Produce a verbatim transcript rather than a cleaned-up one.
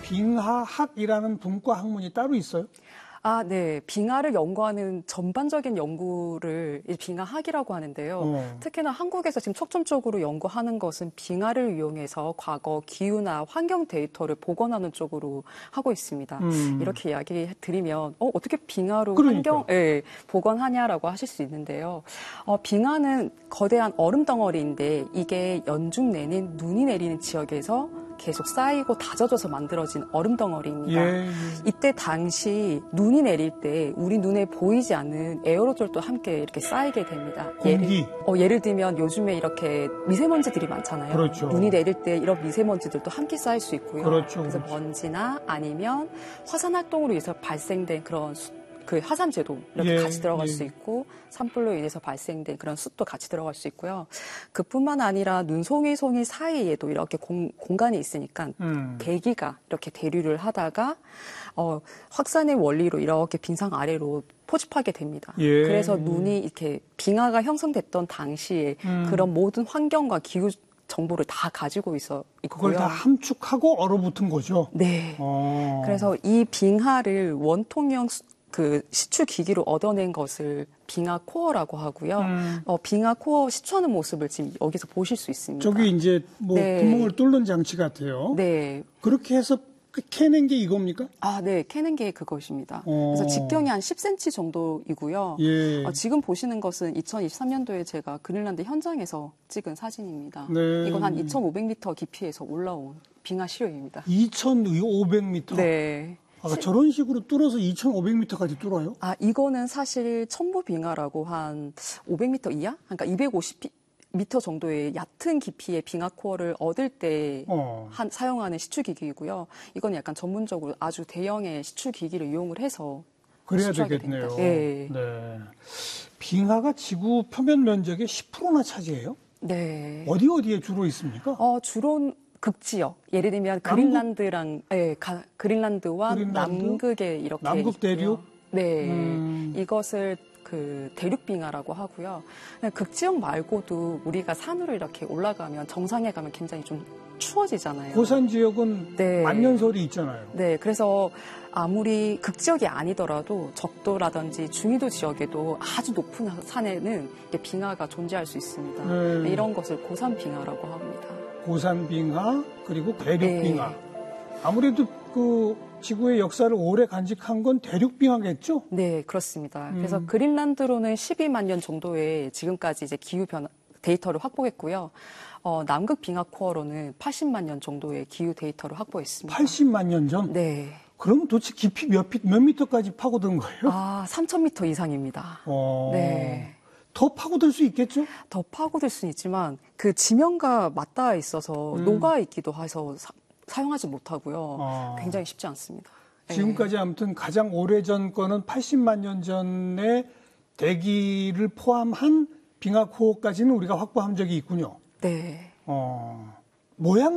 빙하학이라는 분과 학문이 따로 있어요? 아, 네. 빙하를 연구하는 전반적인 연구를 빙하학이라고 하는데요. 어. 특히나 한국에서 지금 초점적으로 연구하는 것은 빙하를 이용해서 과거 기후나 환경 데이터를 복원하는 쪽으로 하고 있습니다. 음. 이렇게 이야기 드리면 어, 어떻게 빙하로 그러니까. 환경 예, 복원하냐라고 하실 수 있는데요. 어, 빙하는 거대한 얼음 덩어리인데 이게 연중 내내 눈이 내리는 지역에서 계속 쌓이고 다져져서 만들어진 얼음 덩어리입니다. 예. 이때 당시 눈이 내릴 때 우리 눈에 보이지 않는 에어로졸도 함께 이렇게 쌓이게 됩니다. 공기. 예를, 어, 예를 들면 요즘에 이렇게 미세먼지들이 많잖아요. 그렇죠. 눈이 내릴 때 이런 미세먼지들도 함께 쌓일 수 있고요. 그렇죠. 그래서 그렇죠. 먼지나 아니면 화산 활동으로 인해서 발생된 그런 수, 그 화산재도 이렇게 예, 같이 들어갈 예. 수 있고 산불로 인해서 발생된 그런 숯도 같이 들어갈 수 있고요. 그뿐만 아니라 눈송이 송이 사이에도 이렇게 공, 공간이 있으니까 음. 대기가 이렇게 대류를 하다가 어, 확산의 원리로 이렇게 빙상 아래로 포집하게 됩니다. 예. 그래서 눈이 이렇게 빙하가 형성됐던 당시에 음. 그런 모든 환경과 기후 정보를 다 가지고 있어 있고요. 그걸 다 함축하고 얼어붙은 거죠. 네. 어. 그래서 이 빙하를 원통형 그 시추 기기로 얻어낸 것을 빙하 코어라고 하고요. 음. 어, 빙하 코어 시추하는 모습을 지금 여기서 보실 수 있습니다. 저기 이제 뭐 네. 구멍을 뚫는 장치 같아요. 네. 그렇게 해서 캐낸 게 이겁니까? 아, 네. 캐낸 게 그것입니다. 어. 그래서 직경이 한 십 센티미터 정도이고요. 예. 어, 지금 보시는 것은 이천이십삼 년도에 제가 그린란드 현장에서 찍은 사진입니다. 네. 이건 한 이천오백 미터 깊이에서 올라온 빙하 시료입니다. 이천오백 미터? 네. 아, 저런 식으로 뚫어서 이천오백 미터까지 뚫어요? 아, 이거는 사실 첨부 빙하라고 한 오백 미터 이하? 그러니까 이백오십 미터 정도의 얕은 깊이의 빙하 코어를 얻을 때 어. 한, 사용하는 시추기기이고요. 이건 약간 전문적으로 아주 대형의 시추기기를 이용을 해서 그래야 되겠네요. 네. 네. 빙하가 지구 표면 면적의 십 퍼센트나 차지해요? 네. 어디 어디에 주로 있습니까? 어, 주로 극지역. 예를 들면 남극? 그린란드랑 네, 가, 그린란드와 그린란드? 남극에 이렇게 남극 대륙? 네. 음. 이것을 그 대륙빙하라고 하고요. 극지역 말고도 우리가 산으로 이렇게 올라가면 정상에 가면 굉장히 좀 추워지잖아요. 고산 지역은 네. 만년설이 있잖아요. 네, 그래서 아무리 극지역이 아니더라도 적도라든지 중위도 지역에도 아주 높은 산에는 빙하가 존재할 수 있습니다. 네. 이런 것을 고산빙하라고 합니다. 고산빙하 그리고 대륙빙하. 네. 아무래도 그 지구의 역사를 오래 간직한 건 대륙빙하겠죠? 네, 그렇습니다. 음. 그래서 그린란드로는 십이만 년 정도의 지금까지 이제 기후 변화 데이터를 확보했고요. 어, 남극 빙하 코어로는 팔십만 년 정도의 기후 데이터를 확보했습니다. 팔십만 년 전? 네. 그럼 도대체 깊이 몇, 몇 미터까지 파고든 거예요? 아, 삼천 미터 이상입니다. 어... 네. 더 파고들 수 있겠죠? 더 파고들 수는 있지만 그 지면과 맞닿아 있어서 음. 녹아 있기도 해서 사, 사용하지 못하고요. 어... 굉장히 쉽지 않습니다. 지금까지 네. 아무튼 가장 오래전 거는 팔십만 년 전의 대기를 포함한 빙하 코어까지는 우리가 확보한 적이 있군요. 네. 어, 모양